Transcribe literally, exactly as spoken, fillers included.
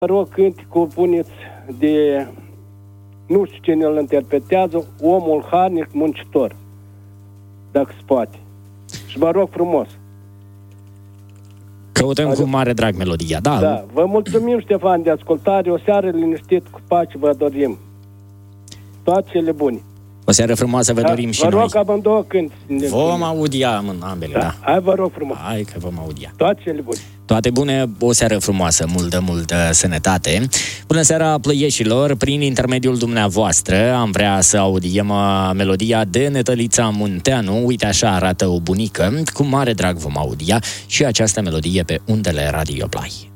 rog, cânticul puneți de, nu știu cine îl interpretează, Omul harnic muncitor, dacă se poate. Și vă rog frumos. Căutăm Adu- cu mare drag melodia, da. Da, vă mulțumim, Ștefan, de ascultare, o seară liniștit cu pace vă dorim. Toate cele bune. O seară frumoasă vă dorim da, și vă noi. Vă rog amândouă când... Vom audia ambele, da. da. Hai, vă rog frumos. Hai că vom audia. Toate cele bune. Toate bune, o seară frumoasă, multă, multă sănătate. Bună seara, plăieșilor, prin intermediul dumneavoastră am vrea să audiem melodia de Nătălița Munteanu. Uite, așa arată o bunică. Cu mare drag vom audia și această melodie pe undele Radio Play.